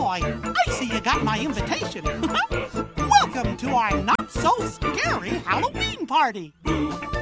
boy, I see you got my invitation. Welcome to our not-so-scary Halloween party.